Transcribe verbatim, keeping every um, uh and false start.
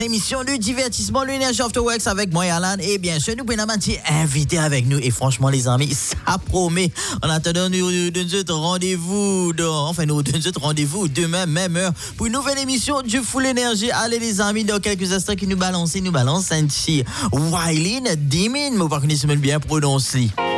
Émission du divertissement, l'énergie after works avec moi, Alan. Et bien sûr, nous prenons un petit invité avec nous. Et franchement, les amis, ça promet. En attendant, nous donnons un rendez-vous. Dans, enfin, nous donnons un rendez-vous demain, même heure, pour une nouvelle émission du Full Énergie. Allez, les amis, dans quelques instants, qui nous balance, nous balance un petit Wailin Dimin. Mais vous ne connaissez même bien prononcer.